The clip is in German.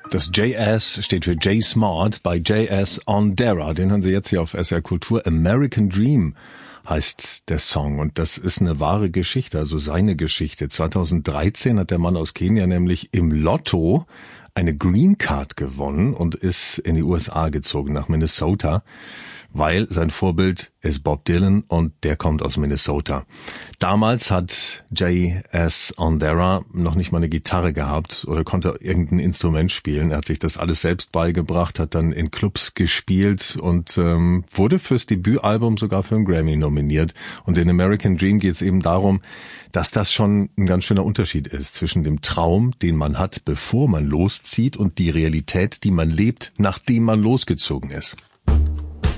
Das JS steht für J Smart bei JS Ondera. Den hören Sie jetzt hier auf SR Kultur. American Dream heißt der Song und das ist eine wahre Geschichte, also seine Geschichte. 2013 hat der Mann aus Kenia nämlich im Lotto eine Green Card gewonnen und ist in die USA gezogen, nach Minnesota, weil sein Vorbild ist Bob Dylan und der kommt aus Minnesota. Damals hat J.S. Ondera noch nicht mal eine Gitarre gehabt oder konnte irgendein Instrument spielen. Er hat sich das alles selbst beigebracht, hat dann in Clubs gespielt und wurde fürs Debütalbum sogar für einen Grammy nominiert. Und in American Dream geht es eben darum, dass das schon ein ganz schöner Unterschied ist zwischen dem Traum, den man hat, bevor man loszieht, und die Realität, die man lebt, nachdem man losgezogen ist.